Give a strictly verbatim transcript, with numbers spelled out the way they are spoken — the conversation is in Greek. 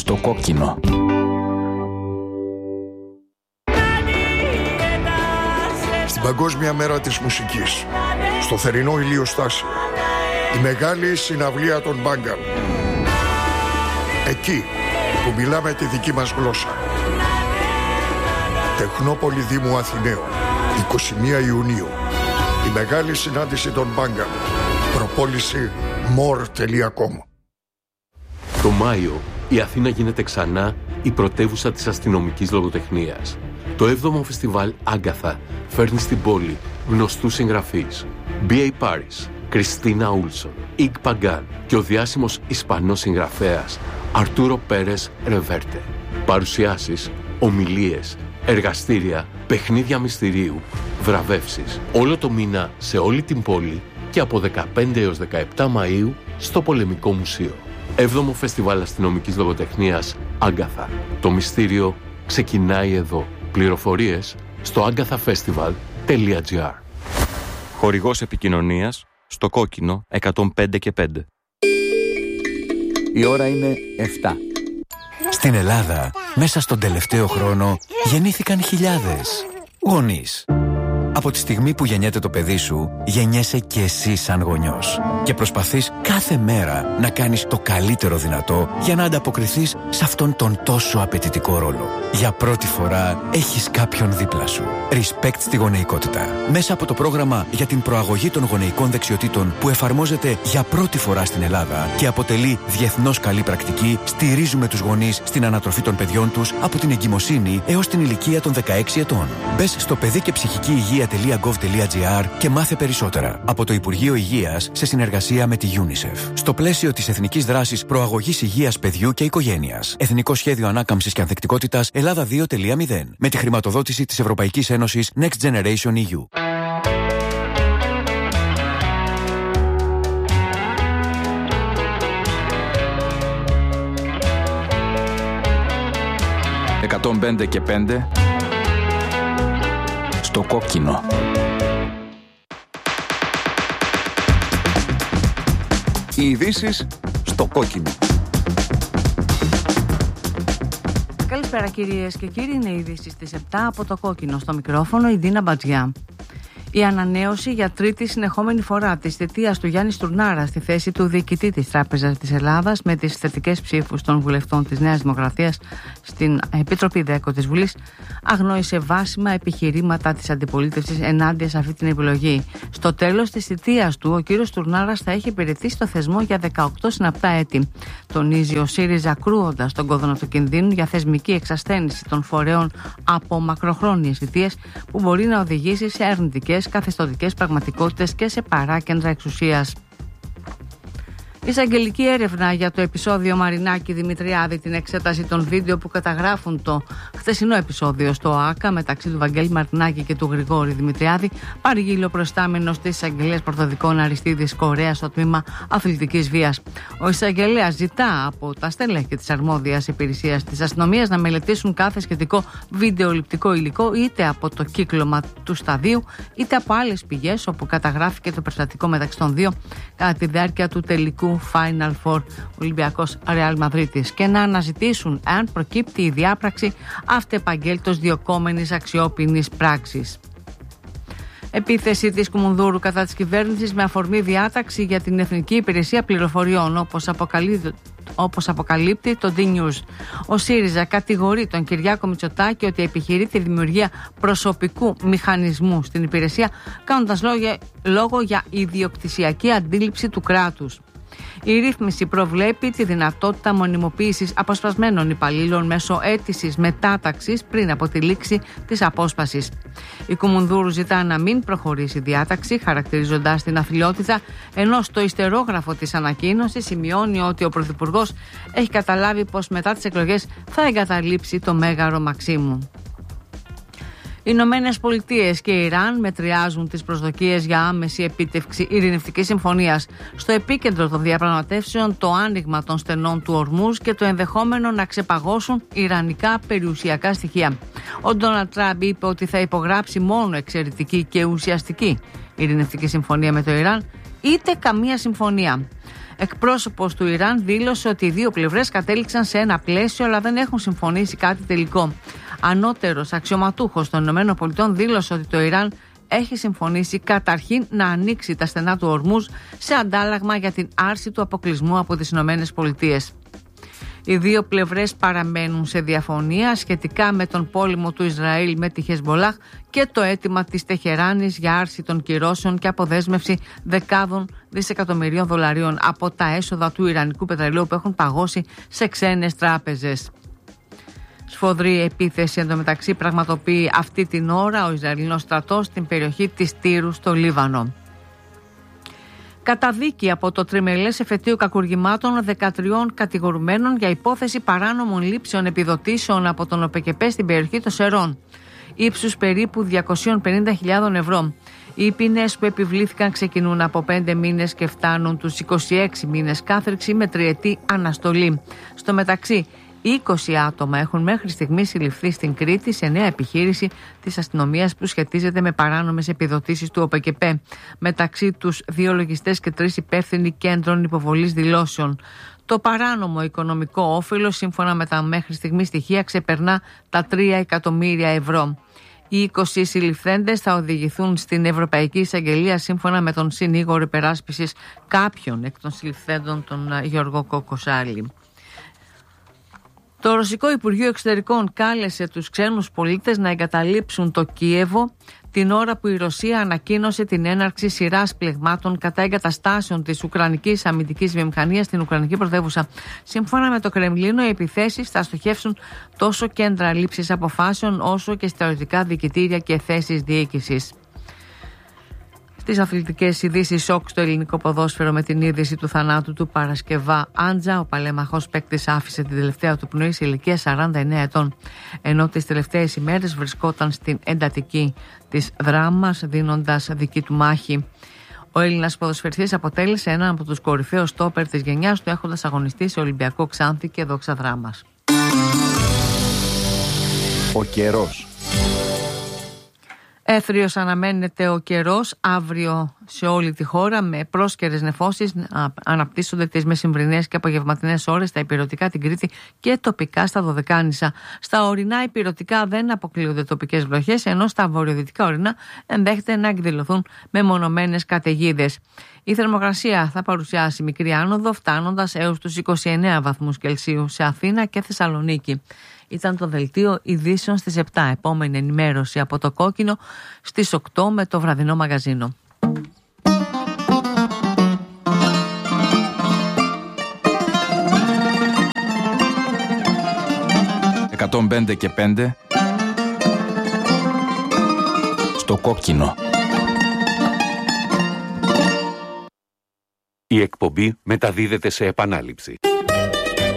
στο κόκκινο. Στην Παγκόσμια Μέρα της Μουσικής, στο θερινό ηλιοστάσιο, η μεγάλη συναυλία των Μπάγκαν. Εκεί που μιλάμε τη δική μας γλώσσα. Τεχνόπολη Δήμου Αθηναίων, εικοστή πρώτη Ιουνίου. Η μεγάλη συνάντηση των Μπάγκαν. Προπόληση more τελεία com. Το Μάιο η Αθήνα γίνεται ξανά η πρωτεύουσα της αστυνομικής λογοτεχνίας. Το έβδομο φεστιβάλ Άγκαθα φέρνει στην πόλη γνωστούς συγγραφείς. μπι έι Paris, Κριστίνα Ούλσον, Ικ Παγκάν και ο διάσημος Ισπανός συγγραφέας Αρτούρο Πέρες Ρεβέρτε. Παρουσιάσεις, ομιλίες, εργαστήρια, παιχνίδια μυστηρίου, βραβεύσεις. Όλο το μήνα σε όλη την πόλη και από δεκαπέντε έως δεκαεπτά Μαΐου στο Πολεμικό Μουσείο. Έβδομο Φεστιβάλ Αστυνομικής Λογοτεχνίας Άγκαθα. Το μυστήριο ξεκινάει εδώ. Πληροφορίες στο agathafestival τελεία τζι άρ. Χορηγός επικοινωνίας στο κόκκινο εκατόν πέντε και πέντε. Η ώρα είναι επτά. Στην Ελλάδα, μέσα στον τελευταίο χρόνο, γεννήθηκαν χιλιάδες γονείς. Από τη στιγμή που γεννιέται το παιδί σου, γεννιέσαι και εσύ σαν γονιός. Και προσπαθείς κάθε μέρα να κάνεις το καλύτερο δυνατό για να ανταποκριθείς σε αυτόν τον τόσο απαιτητικό ρόλο. Για πρώτη φορά έχεις κάποιον δίπλα σου. Respect στη γονεϊκότητα. Μέσα από το πρόγραμμα για την προαγωγή των γονεϊκών δεξιοτήτων που εφαρμόζεται για πρώτη φορά στην Ελλάδα και αποτελεί διεθνώς καλή πρακτική, στηρίζουμε τους γονείς στην ανατροφή των παιδιών τους από την εγκυμοσύνη έως την ηλικία των δεκαέξι ετών. Μπες στο παιδί και ψυχική υγεία τελεία γκοβ τελεία τζι άρ και μάθε περισσότερα. Από το Υπουργείο Υγείας σε συνεργασία με τη UNICEF. Στο πλαίσιο της Εθνικής Δράσης Προαγωγής Υγείας Παιδιού και Οικογένειας. Εθνικό Σχέδιο Ανάκαμψης και Ανθεκτικότητας Ελλάδα δύο τελεία μηδέν. Με τη χρηματοδότηση της Ευρωπαϊκής Ένωσης Next Generation ι γιου. εκατόν πέντε και πέντε στο κόκκινο. Οι ειδήσεις στο κόκκινο. Καλησπέρα κυρίες και κύριοι, είναι οι ειδήσεις στις επτά από το κόκκινο. Στο μικρόφωνο η Ντίνα Μπατζιά. Η ανανέωση για τρίτη συνεχόμενη φορά της θητείας του Γιάννη Στουρνάρα στη θέση του διοικητή της Τράπεζας της Ελλάδας, με τις θετικές ψήφους των βουλευτών της Νέας Δημοκρατίας στην Επιτροπή ΔΕΚΟ της Βουλής, αγνόησε βάσιμα επιχειρήματα της αντιπολίτευσης ενάντια σε αυτή την επιλογή. Στο τέλος της θητείας του, ο κύριος Στουρνάρας θα έχει υπηρετήσει στο θεσμό για δεκαοκτώ συναπτά έτη. Τονίζει ο ΣΥΡΙΖΑ, κρούοντας τον κόδωνα του κινδύνου για θεσμική εξασθένηση των φορέων από μακροχρόνιες θητείες που μπορεί να οδηγήσει σε αρνητικές καθεστωτικές πραγματικότητες και σε παράκεντρα εξουσίας. Εισαγγελική έρευνα για το επεισόδιο Μαρινάκη Δημητριάδη, την εξέταση των βίντεο που καταγράφουν το χθεσινό επεισόδιο στο ΟΑΚΑ μεταξύ του Βαγγέλη Μαρινάκη και του Γρηγόρη Δημητριάδη, παρήγγειλε ο προϊστάμενος της Εισαγγελίας Πρωτοδικών Αριστίδης Κορέας στο τμήμα αθλητικής βίας. Ο εισαγγελέας ζητά από τα στελέχη της αρμόδιας υπηρεσίας της αστυνομίας να μελετήσουν κάθε σχετικό βιντεοληπτικό υλικό, είτε από το κύκλωμα του σταδίου, είτε από άλλες πηγές όπου καταγράφηκε το περιστατικό μεταξύ των δύο κατά τη διάρκεια του τελικού Final Four Ολυμπιακός Ρεάλ Μαδρίτης, και να αναζητήσουν αν προκύπτει η διάπραξη αυτεπαγγέλτος διωκόμενης αξιόπινης πράξης. Επίθεση της Κουμουνδούρου κατά της κυβέρνησης με αφορμή διάταξη για την Εθνική Υπηρεσία Πληροφοριών, όπως αποκαλύπτει, όπως αποκαλύπτει το D-News. Ο ΣΥΡΙΖΑ κατηγορεί τον Κυριάκο Μητσοτάκη ότι επιχειρεί τη δημιουργία προσωπικού μηχανισμού στην υπηρεσία, κάνοντας λόγο για ιδιοκτησιακή αντίληψη του κράτους. Η ρύθμιση προβλέπει τη δυνατότητα μονιμοποίησης αποσπασμένων υπαλλήλων μέσω αίτησης μετάταξης πριν από τη λήξη της απόσπασης. Η Κουμουνδούρου ζητά να μην προχωρήσει η διάταξη, χαρακτηρίζοντας την αθλιότητα, ενώ στο ιστερόγραφο της ανακοίνωσης σημειώνει ότι ο Πρωθυπουργός έχει καταλάβει πως μετά τις εκλογές θα εγκαταλείψει το Μέγαρο Μαξίμου. Οι Ηνωμένες Πολιτείες και η Ιράν μετριάζουν τις προσδοκίες για άμεση επίτευξη ειρηνευτικής συμφωνίας. Στο επίκεντρο των διαπραγματεύσεων το άνοιγμα των στενών του Ορμούζ και το ενδεχόμενο να ξεπαγώσουν ιρανικά περιουσιακά στοιχεία. Ο Ντόναλντ Τραμπ είπε ότι θα υπογράψει μόνο εξαιρετική και ουσιαστική ειρηνευτική συμφωνία με το Ιράν είτε καμία συμφωνία. Εκπρόσωπος του Ιράν δήλωσε ότι οι δύο πλευρές κατέληξαν σε ένα πλαίσιο, αλλά δεν έχουν συμφωνήσει κάτι τελικό. Ανώτερος αξιωματούχος των ΗΠΑ δήλωσε ότι το Ιράν έχει συμφωνήσει καταρχήν να ανοίξει τα στενά του Ορμούζ σε αντάλλαγμα για την άρση του αποκλεισμού από τις ΗΠΑ. Οι δύο πλευρές παραμένουν σε διαφωνία σχετικά με τον πόλεμο του Ισραήλ με τη Χεσμολάχ και το αίτημα της Τεχεράνης για άρση των κυρώσεων και αποδέσμευση δεκάδων δισεκατομμυρίων δολαρίων από τα έσοδα του Ιρανικού πετρελαίου που έχουν παγώσει σε ξένες τράπεζες. Σφοδρή επίθεση εντωμεταξύ πραγματοποιεί αυτή την ώρα ο Ισραηλινός στρατός στην περιοχή της Τύρου στο Λίβανο. Καταδίκη από το τριμελές εφετείο κακουργημάτων δεκατριών κατηγορουμένων για υπόθεση παράνομων λήψεων επιδοτήσεων από τον ΟΠΕΚΕΠΕ στην περιοχή των Σερών, ύψους περίπου διακόσιες πενήντα χιλιάδες ευρώ. Οι ποινές που επιβλήθηκαν ξεκινούν από πέντε μήνες και φτάνουν τους είκοσι έξι μήνες κάθριξη με τριετή αναστολή. Στο μεταξύ, είκοσι άτομα έχουν μέχρι στιγμής συλληφθεί στην Κρήτη σε νέα επιχείρηση της αστυνομίας που σχετίζεται με παράνομες επιδοτήσεις του ΟΠΕΚΕΠΕ. Μεταξύ τους δύο λογιστές και τρεις υπεύθυνοι κέντρων υποβολής δηλώσεων. Το παράνομο οικονομικό όφελος, σύμφωνα με τα μέχρι στιγμή στοιχεία, ξεπερνά τα τρία εκατομμύρια ευρώ. Οι είκοσι συλληφθέντες θα οδηγηθούν στην Ευρωπαϊκή Εισαγγελία σύμφωνα με τον συνήγορο υπεράσπισης κάποιων εκ των συλληφθέντων, τον Γιώργο Κοκοσάλη. Το Ρωσικό Υπουργείο Εξωτερικών κάλεσε τους ξένους πολίτες να εγκαταλείψουν το Κίεβο την ώρα που η Ρωσία ανακοίνωσε την έναρξη σειράς πλεγμάτων κατά εγκαταστάσεων της Ουκρανικής αμυντικής βιομηχανίας στην Ουκρανική πρωτεύουσα. Σύμφωνα με το Κρεμλίνο, οι επιθέσεις θα στοχεύσουν τόσο κέντρα λήψης αποφάσεων όσο και στρατιωτικά διοικητήρια και θέσεις διοίκησης. Στις αθλητικές ειδήσεις, σοκ στο ελληνικό ποδόσφαιρο με την είδηση του θανάτου του Παρασκευά Άντζα. Ο παλέμαχος παίκτης άφησε την τελευταία του πνοή σε ηλικία σαράντα εννέα ετών, ενώ τις τελευταίες ημέρες βρισκόταν στην εντατική της δράμας δίνοντας δική του μάχη. Ο Έλληνας ποδοσφαιριστής αποτέλεσε έναν από τους κορυφαίους στόπερ της γενιάς του, έχοντας αγωνιστεί σε Ολυμπιακό Ξάνθη και Δόξα Δράμας. Ο καιρός. Έθριος αναμένεται ο καιρός αύριο σε όλη τη χώρα, με πρόσκαιρες νεφώσεις. Αναπτύσσονται τις μεσημβρινές και απογευματινές ώρες στα ηπειρωτικά, την Κρήτη και τοπικά στα Δωδεκάνησα. Στα ορεινά ηπειρωτικά δεν αποκλείονται τοπικές βροχές, ενώ στα βορειοδυτικά ορεινά ενδέχεται να εκδηλωθούν μεμονωμένες καταιγίδες. Η θερμοκρασία θα παρουσιάσει μικρή άνοδο, φτάνοντας έως τους είκοσι εννέα βαθμούς Κελσίου σε Αθήνα και Θεσσαλονίκη. Ήταν το δελτίο ειδήσεων στις επτά. Επόμενη ενημέρωση από το Κόκκινο στις οκτώ με το βραδινό μαγαζίνο. εκατόν πέντε και πέντε στο Κόκκινο. Η εκπομπή μεταδίδεται σε επανάληψη.